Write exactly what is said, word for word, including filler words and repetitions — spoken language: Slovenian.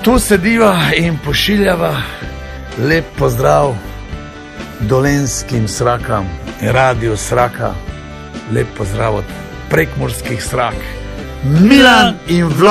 Tu sediva in pošiljava lep pozdrav dolenjskim srakam, Radio Sraka, lep pozdrav od prekmurskih srak. Milan in Vlad.